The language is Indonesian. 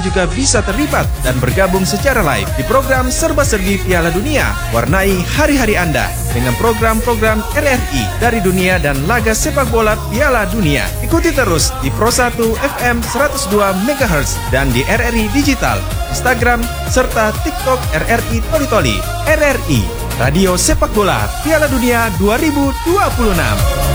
juga bisa terlibat dan bergabung secara live di program Serba-Serbi Piala Dunia. Warnai hari-hari Anda dengan program-program RRI dari dunia dan laga sepak bola Piala Dunia. Ikuti terus di Pro 1 FM 102 MHz dan di RRI Digital, Instagram, serta TikTok RRI Toli Toli. RRI, Radio Sepak Bola Piala Dunia 2026.